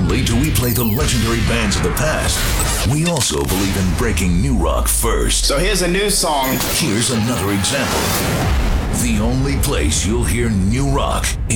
only do we play the legendary bands of the past, we also believe in breaking new rock first. So here's a new song. Here's another example. The only place you'll hear new rock